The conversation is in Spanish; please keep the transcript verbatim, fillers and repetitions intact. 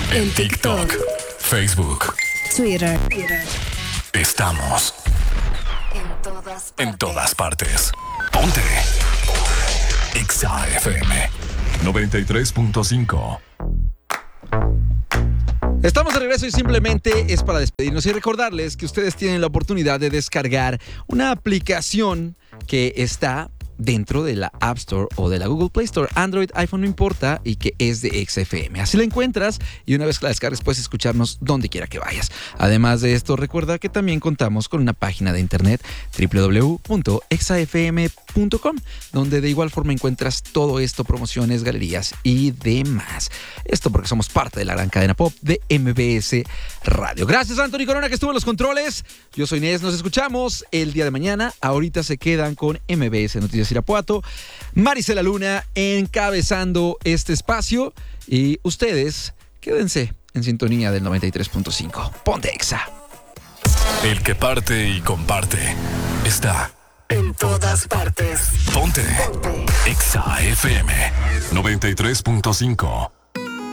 En TikTok, Facebook, Twitter. Estamos En todas partes. en todas partes. Ponte Exa F M noventa y tres punto cinco. Estamos de regreso y simplemente es para despedirnos y recordarles que ustedes tienen la oportunidad de descargar una aplicación que está dentro de la App Store o de la Google Play Store, Android, iPhone, no importa, y que es de Exa F M. Así la encuentras y una vez que la descargues puedes escucharnos donde quiera que vayas. Además de esto, recuerda que también contamos con una página de internet doble u doble u doble u punto exa f m punto com, donde de igual forma encuentras todo esto, promociones, galerías y demás. Esto porque somos parte de la gran cadena pop de M B S Radio. Gracias a Anthony Corona que estuvo en los controles. Yo soy Inés, nos escuchamos el día de mañana. Ahorita se quedan con M B S Noticias Irapuato, Marisela Luna encabezando este espacio y ustedes quédense en sintonía del noventa y tres punto cinco. Ponte Exa. El que parte y comparte está En todas partes. Ponte Ponte. Exa F M noventa y tres punto cinco.